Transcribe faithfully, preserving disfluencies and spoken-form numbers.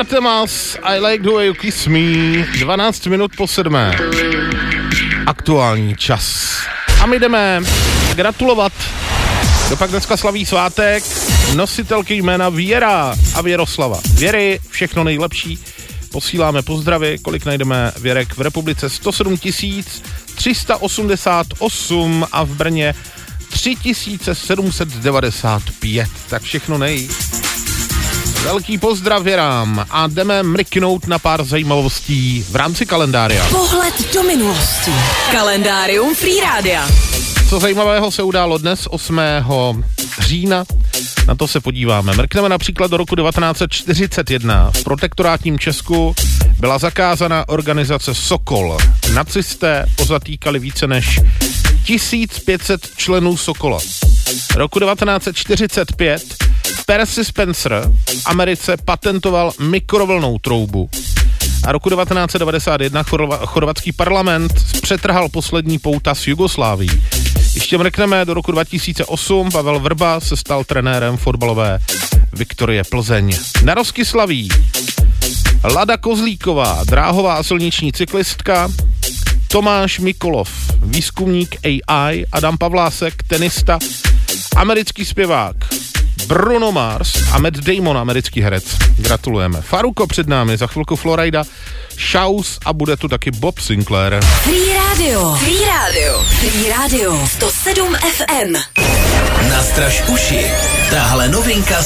Artemas, I like the way you kiss me, dvanáct minut po sedmé. Aktuální čas. A my jdeme gratulovat. Kdo pak dneska slaví svátek? Nositelky jména Věra a Věroslava. Věry, všechno nejlepší. Posíláme pozdravy, kolik najdeme Věrek v republice? sto sedm tisíc tři sta osmdesát osm a v Brně tři tisíce sedm set devadesát pět. Tak všechno nej. Velký pozdrav Věrám a jdeme mrknout na pár zajímavostí v rámci kalendária. Pohled do minulosti. Kalendárium Free Rádia. Co zajímavého se událo dnes, osmého října? Na to se podíváme. Mrkneme například do roku devatenáct set čtyřicet jedna. V protektorátním Česku byla zakázána organizace Sokol. Nacisté pozatýkali více než tisíc pět set členů Sokola. Roku devatenáct set čtyřicet pět Percy Spencer v Americe patentoval mikrovlnnou troubu. A roku devatenáct set devadesát jedna chorva, chorvatský parlament přetrhal poslední pouta s Jugoslávií. Ještě mrkneme do roku dva tisíce osm. Pavel Vrba se stal trenérem fotbalové Viktorie Plzeň. Narozky slaví Lada Kozlíková, dráhová a silniční cyklistka, Tomáš Mikolov, výzkumník A I, Adam Pavlásek, tenista, americký zpěvák Bruno Mars a Matt Damon, americký herec. Gratulujeme. Faruko před námi, za chvilku Florida, Shouse a bude tu taky Bob Sinclair. Free Radio. Free Radio. Free Radio. sto sedm F M. Nastraž uši. Tahle novinka